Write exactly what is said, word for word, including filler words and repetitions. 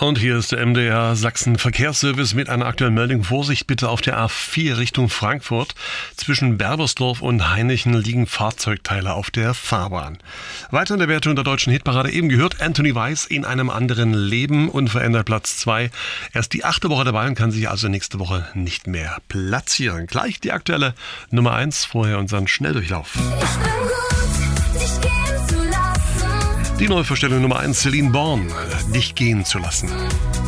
Und hier ist der M D R Sachsen Verkehrsservice mit einer aktuellen Meldung. Vorsicht bitte auf der A vier Richtung Frankfurt. Zwischen Berbersdorf und Hainichen liegen Fahrzeugteile auf der Fahrbahn. Weiter in der Wertung der deutschen Hitparade eben gehört Anthony Weiss in einem anderen Leben, unverändert Platz zwei. Erst die achte Woche dabei und kann sich also nächste Woche nicht mehr platzieren. Gleich die aktuelle Nummer eins, vorher unseren Schnelldurchlauf. Ich bin gut, dich gehen zu lassen. Die Neuvorstellung Nummer eins, Celine Born, dich gehen zu lassen.